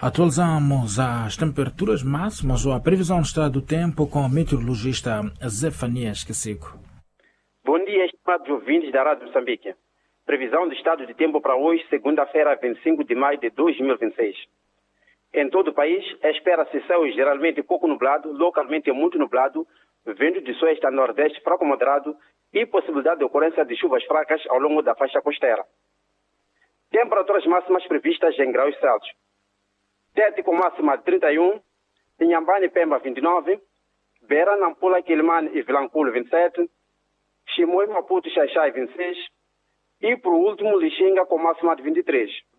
Atualizamos as temperaturas máximas ou a previsão do estado do tempo com o meteorologista Zefanias Kisico. Bom dia, estimados ouvintes da Rádio Moçambique. Previsão do estado de tempo para hoje, segunda-feira, 25 de maio de 2026. Em todo o país, espera-se céu geralmente pouco nublado, localmente muito nublado, vento de sueste a nordeste fraco moderado e possibilidade de ocorrência de chuvas fracas ao longo da faixa costeira. Temperaturas máximas previstas em graus Celsius. Tete com máxima de 31, Inhambane e Pemba 29, Beira, Nampula, Quilimane e Vilanculo 27, Chimoio, Maputo e Xaixai 26 e, por último, Lixinga com máxima de 23.